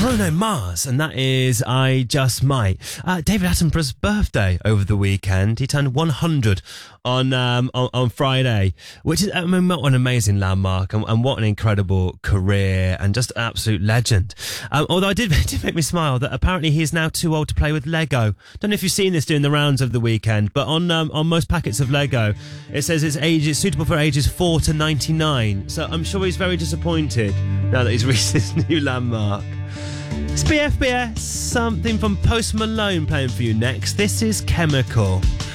Bruno Mars, and that is I Just Might. David Attenborough's birthday over the weekend. He turned 100 on Friday, which is, I mean, what an amazing landmark and what an incredible career and just an absolute legend. Although it did make me smile that apparently he is now too old to play with Lego. Don't know if you've seen this doing the rounds of the weekend, but on most packets of Lego, it says it's suitable for ages 4 to 99. So I'm sure he's very disappointed now that he's reached this new landmark. It's BFBS, something from Post Malone playing for you next. This is Chemical.